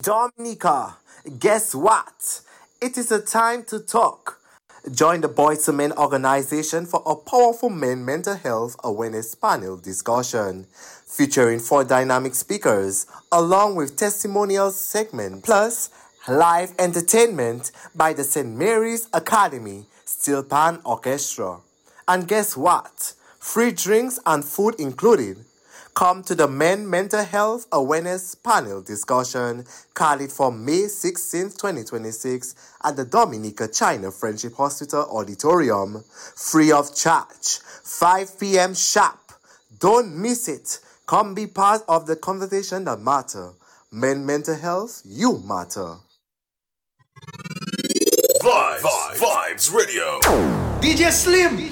Dominica, guess what? It is a time to talk. Join the Boys to Men organization for a powerful men mental health awareness panel discussion featuring four dynamic speakers along with testimonial segment plus live entertainment by the St. Mary's Academy Steel Pan Orchestra. And guess what? Free drinks and food included. Come to the Men Mental Health Awareness Panel discussion, call it for May 16, 2026 at the Dominica China Friendship Hospital Auditorium. Free of charge. 5 p.m. sharp. Don't miss it. Come be part of the conversation that matter. Men Mental Health, you matter. Vibes Radio. DJ Slim.